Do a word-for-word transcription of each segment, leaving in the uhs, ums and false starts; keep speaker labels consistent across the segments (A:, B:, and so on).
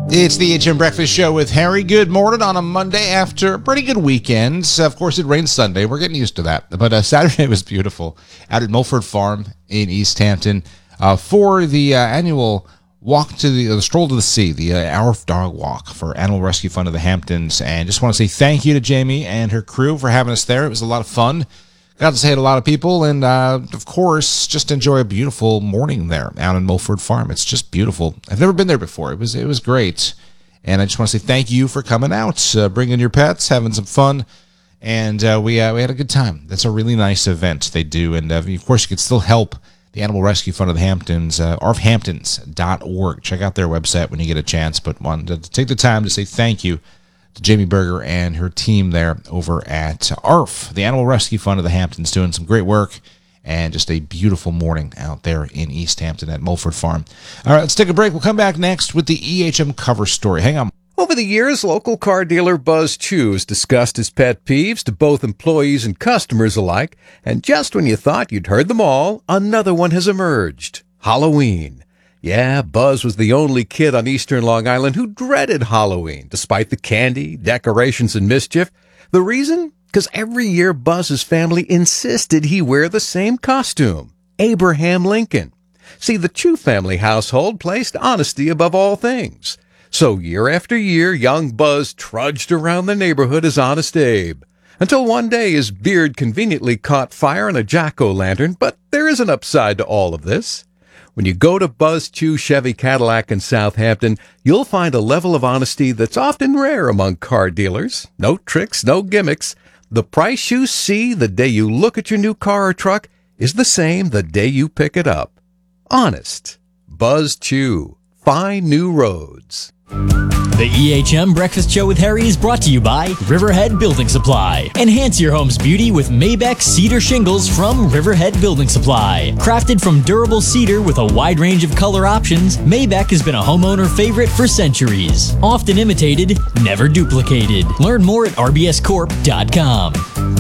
A: It's the H M Breakfast Show with Harry. Good morning on a Monday after a pretty good weekend. Of course, it rained Sunday. We're getting used to that. But uh, Saturday was beautiful out at Mulford Farm in East Hampton uh, for the uh, annual walk to the, uh, the stroll to the sea, the uh, Hour of Dog Walk for Animal Rescue Fund of the Hamptons. And just want to say thank you to Jamie and her crew for having us there. It was a lot of fun. Got to say to a lot of people, and uh, of course, just enjoy a beautiful morning there out in Mulford Farm. It's just beautiful. I've never been there before. It was it was great, and I just want to say thank you for coming out, uh, bringing your pets, having some fun, and uh, we uh, we had a good time. That's a really nice event they do, and uh, of course, you can still help the Animal Rescue Fund of the Hamptons, uh, a r f hamptons dot org. Check out their website when you get a chance. But wanted to take the time to say thank you to Jamie Berger and her team there over at A R F, the Animal Rescue Fund of the Hamptons, doing some great work and just a beautiful morning out there in East Hampton at Mulford Farm. All right, let's take a break. We'll come back next with the E H M cover story. Hang on.
B: Over the years, local car dealer Buzz Chew has discussed his pet peeves to both employees and customers alike, and just when you thought you'd heard them all, another one has emerged: Halloween. Yeah, Buzz was the only kid on eastern Long Island who dreaded Halloween, despite the candy, decorations, and mischief. The reason? Because every year Buzz's family insisted he wear the same costume: Abraham Lincoln. See, the Chew family household placed honesty above all things. So year after year, young Buzz trudged around the neighborhood as Honest Abe, until one day his beard conveniently caught fire on a jack-o'-lantern. But there is an upside to all of this. When you go to Buzz Chew Chevy Cadillac in Southampton, you'll find a level of honesty that's often rare among car dealers. No tricks, no gimmicks. The price you see the day you look at your new car or truck is the same the day you pick it up. Honest. Buzz Chew. Find new roads.
C: The E H M Breakfast Show with Harry is brought to you by Riverhead Building Supply. Enhance your home's beauty with Maybeck Cedar Shingles from Riverhead Building Supply. Crafted from durable cedar with a wide range of color options, Maybeck has been a homeowner favorite for centuries. Often imitated, never duplicated. Learn more at r b s corp dot com.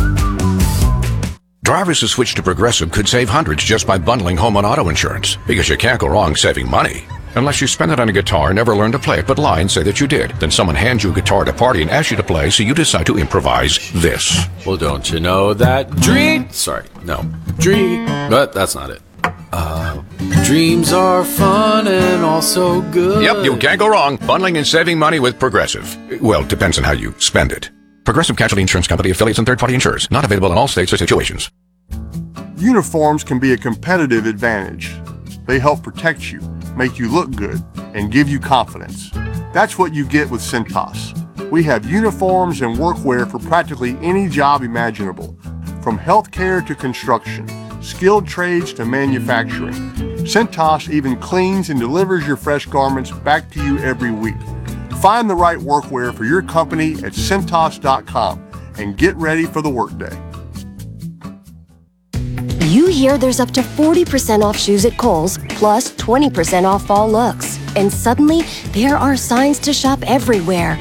D: Drivers who switch to Progressive could save hundreds just by bundling home and auto insurance, because you can't go wrong saving money. Unless you spend it on a guitar, never learn to play it, but lie and say that you did. Then someone hands you a guitar at a party and asks you to play, so you decide to improvise this.
E: Well, don't you know that dream... Sorry, no. Dream... But that's not it. Uh, dreams are fun and also good.
D: Yep, you can't go wrong. Bundling and saving money with Progressive. Well, depends on how you spend it. Progressive Casualty Insurance Company, affiliates, and third-party insurers. Not available in all states or situations.
F: Uniforms can be a competitive advantage. They help protect you, make you look good, and give you confidence. That's what you get with Cintas. We have uniforms and workwear for practically any job imaginable, from healthcare to construction, skilled trades to manufacturing. Cintas even cleans and delivers your fresh garments back to you every week. Find the right workwear for your company at Cintas dot com and get ready for the workday.
G: You hear there's up to forty percent off shoes at Kohl's, plus twenty percent off fall looks. And suddenly, there are signs to shop everywhere.